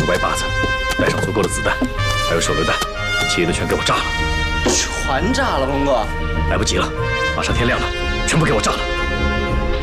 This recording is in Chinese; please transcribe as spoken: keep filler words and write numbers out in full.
歪把子，带上足够的子弹，还有手榴弹，其余的全给我炸了。 全炸了，峰哥！ 来不及了，马上天亮了，全部给我炸了。